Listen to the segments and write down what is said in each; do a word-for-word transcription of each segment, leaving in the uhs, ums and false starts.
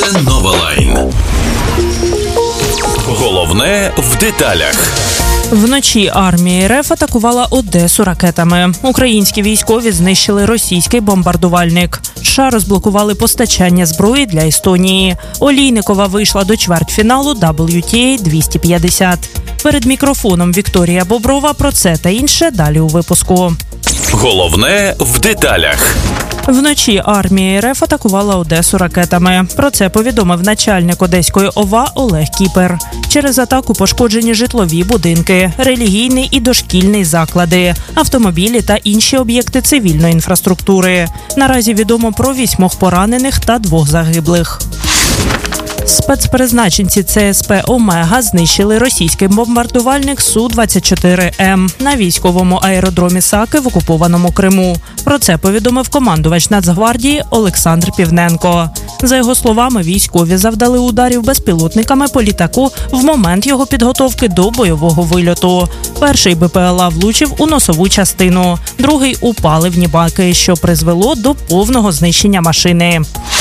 Це Новалайн. Головне в деталях. Вночі армія РФ атакувала Одесу ракетами. Українські військові знищили російський бомбардувальник. США розблокували постачання зброї для Естонії. Олійникова вийшла до чвертьфіналу дабл ю ті ей двісті п'ятдесят. Перед мікрофоном Вікторія Боброва про це та інше далі у випуску. Головне в деталях. Вночі армія РФ атакувала Одесу ракетами. Про це повідомив начальник Одеської ОВА Олег Кіпер. Через атаку пошкоджені житлові будинки, релігійний і дошкільний заклади, автомобілі та інші об'єкти цивільної інфраструктури. Наразі відомо про вісьмох поранених та двох загиблих. Спецпризначенці це ес пе «Омега» знищили російський бомбардувальник Су двадцять чотири ем на військовому аеродромі Саки в окупованому Криму. Про це повідомив командувач Нацгвардії Олександр Півненко. За його словами, військові завдали ударів безпілотниками по літаку в момент його підготовки до бойового вильоту. Перший бе пе ел а влучив у носову частину, другий – у паливні баки, що призвело до повного знищення машини.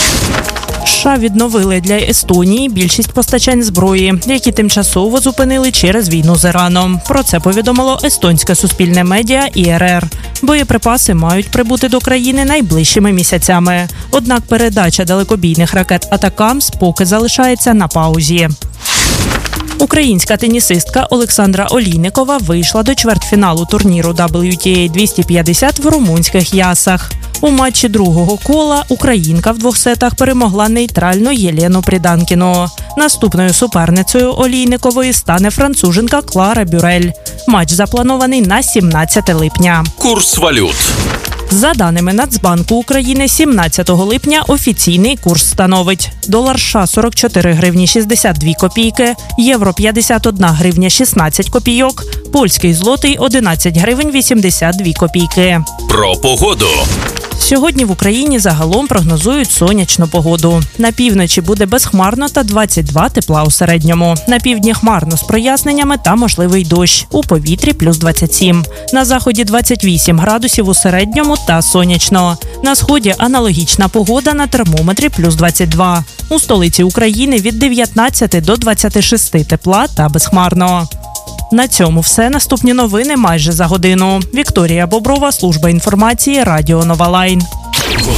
США відновили для Естонії більшість постачань зброї, які тимчасово зупинили через війну з Іраном. Про це повідомило естонське суспільне медіа і ер ер. Боєприпаси мають прибути до країни найближчими місяцями. Однак передача далекобійних ракет «Атакамс» поки залишається на паузі. Українська тенісистка Олександра Олійникова вийшла до чвертьфіналу турніру дабл ю ті ей двісті п'ятдесят в румунських Ясах. У матчі другого кола українка в двох сетах перемогла нейтральну Єлену Пріданкіну. Наступною суперницею Олійникової стане француженка Клара Бюрель. Матч запланований на сімнадцяте липня. Курс валют. За даними Нацбанку України, сімнадцятого липня офіційний курс становить: долар США – сорок чотири гривні шістдесят дві копійки, євро – п'ятдесят одна гривня шістнадцять копійок, польський злотий – одинадцять гривень вісімдесят дві копійки. Про погоду. Сьогодні в Україні загалом прогнозують сонячну погоду. На півночі буде безхмарно та двадцять два тепла у середньому. На півдні хмарно з проясненнями та можливий дощ. У повітрі плюс двадцять сім. На заході двадцять вісім градусів у середньому та сонячно. На сході аналогічна погода, на термометрі плюс двадцять два. У столиці України від дев'ятнадцяти до двадцяти шести тепла та безхмарно. На цьому все. Наступні новини майже за годину. Вікторія Боброва, служба інформації, Радіо Новалайн.